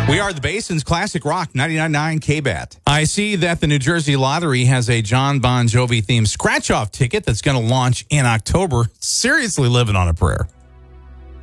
We are the Basin's Classic Rock 99.9 KBAT. I see that the New Jersey Lottery has a John Bon Jovi themed scratch-off ticket that's going to launch in October. Seriously living on a prayer.